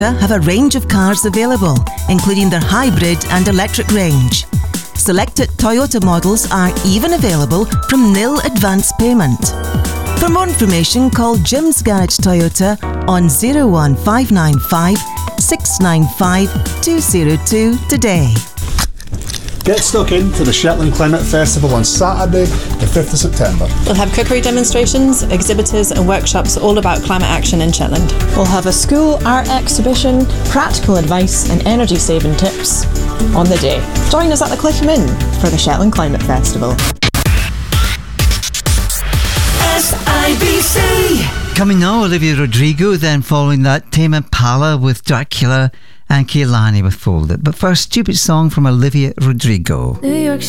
have a range of cars available, including their hybrid and electric range. Selected Toyota models are even available from nil advance payment. For more information, call Jim's Garage Toyota on 01595 695 202 today. Get stuck into the Shetland Climate Festival on Saturday, the 5th of September. We'll have cookery demonstrations, exhibitors and workshops all about climate action in Shetland. We'll have a school art exhibition, practical advice and energy saving tips on the day. Join us at the Cliff Inn for the Shetland Climate Festival. SIBC. Coming now, Olivia Rodrigo, then following that, Tame Impala with Dracula and Kehlani with Folded. But first, stupid song from Olivia Rodrigo. New York